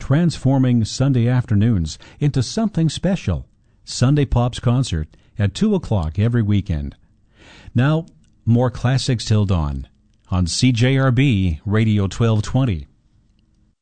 transforming Sunday afternoons into something special. Sunday Pops Concert at 2 o'clock every weekend. Now, more classics till dawn on CJRB Radio 1220.